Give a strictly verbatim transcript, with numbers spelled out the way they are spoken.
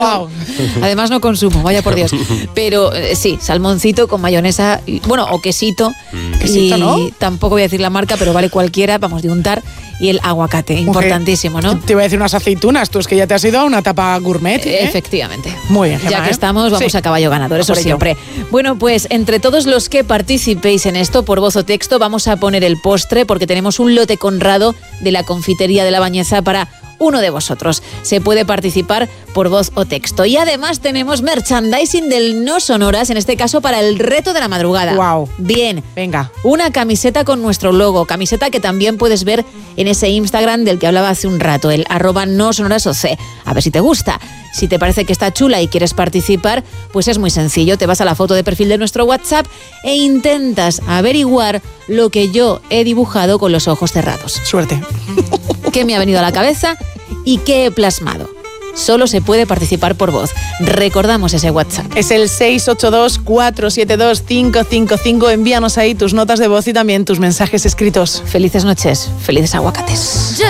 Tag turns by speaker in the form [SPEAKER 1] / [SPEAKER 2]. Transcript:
[SPEAKER 1] Wow.
[SPEAKER 2] Además no consumo, vaya por Dios. Pero eh, sí, salmoncito con mayonesa, y, bueno, o quesito.
[SPEAKER 1] Mm. Quesito,
[SPEAKER 2] y
[SPEAKER 1] ¿no?
[SPEAKER 2] tampoco voy a decir la marca, pero vale cualquiera, vamos, de untar. Y el aguacate, importantísimo, ¿no?
[SPEAKER 1] Te iba a decir unas aceitunas, tú es que ya te has ido a una etapa gourmet. ¿eh?
[SPEAKER 2] Efectivamente.
[SPEAKER 1] Muy bien, Gemma,
[SPEAKER 2] Ya que
[SPEAKER 1] ¿eh?
[SPEAKER 2] estamos, vamos
[SPEAKER 1] Sí.
[SPEAKER 2] a caballo ganador, eso
[SPEAKER 1] Por ello.
[SPEAKER 2] siempre. Bueno, pues entre todos los que participéis en esto, por voz o texto, vamos a poner el postre porque tenemos un lote conrado de la confitería de La Bañeza para uno de vosotros. Se puede participar por voz o texto. Y además tenemos merchandising del No Sonoras, en este caso para el reto de la madrugada.
[SPEAKER 1] Wow.
[SPEAKER 2] Bien.
[SPEAKER 1] Venga.
[SPEAKER 2] Una camiseta con nuestro logo, camiseta que también puedes ver en ese Instagram del que hablaba hace un rato, el arroba no sonoras oc. A ver si te gusta. Si te parece que está chula y quieres participar, pues es muy sencillo. Te vas a la foto de perfil de nuestro WhatsApp e intentas averiguar lo que yo he dibujado con los ojos cerrados.
[SPEAKER 1] Suerte.
[SPEAKER 2] ¿Qué me ha venido a la cabeza y qué he plasmado? Solo se puede participar por voz. Recordamos ese WhatsApp.
[SPEAKER 1] Es el seis ocho dos, cuatro siete dos, cinco cinco cinco. Envíanos ahí tus notas de voz y también tus mensajes escritos.
[SPEAKER 2] Felices noches, felices aguacates.